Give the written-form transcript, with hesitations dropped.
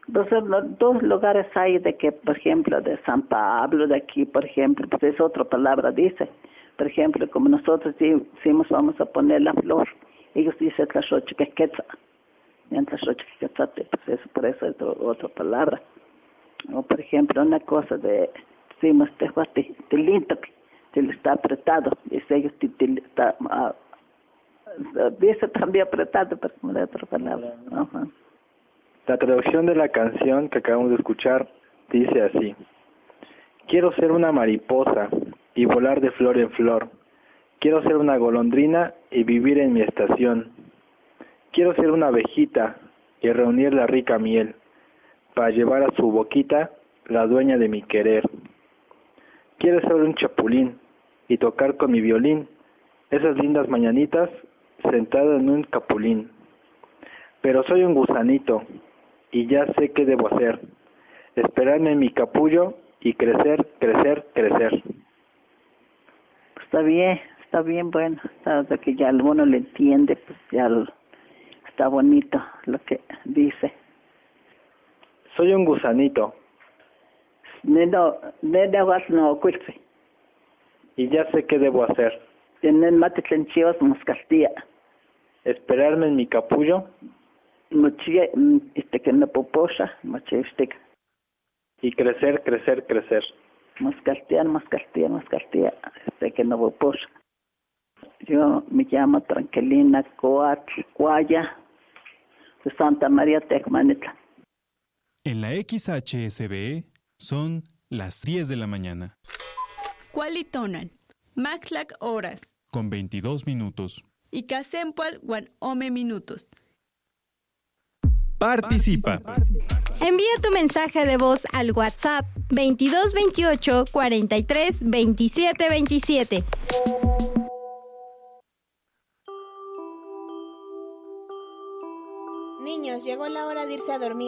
Entonces, dos lugares hay de que, por ejemplo, de San Pablo, de aquí, por ejemplo, pues es otra palabra, dice. Por ejemplo, como nosotros decimos, vamos a poner la flor, ellos dicen tlaxochiquequetza, mientras tlaxochiquequetzate, pues eso, por eso es otra palabra. O, por ejemplo, una cosa de, decimos, tilinto, que está apretado, dice ellos, está, dice también apretado, pero como de otra palabra. Uh-huh. La traducción de la canción que acabamos de escuchar dice así: quiero ser una mariposa y volar de flor en flor. Quiero ser una golondrina y vivir en mi estación. Quiero ser una abejita y reunir la rica miel para llevar a su boquita la dueña de mi querer. Quiero ser un chapulín y tocar con mi violín esas lindas mañanitas sentado en un capulín. Pero soy un gusanito y ya sé qué debo hacer: esperarme en mi capullo y crecer, crecer, crecer. Está bien, bueno, de que ya alguno le entiende, pues ya está bonito lo que dice. Soy un gusanito. Y ya sé qué debo hacer: esperarme en mi capullo y crecer, crecer, crecer. Yo me llamo Tranquilina Coatl Cuaya de Santa María Tecmanitla. En la XHSBE son las 10 de la mañana. Cualitonan, Maxlac horas. Con 22 minutos. Y Casempual guan ome minutos. Participa. Envía tu mensaje de voz al WhatsApp 2228 43 27 27. Niños, llegó la hora de irse a dormir.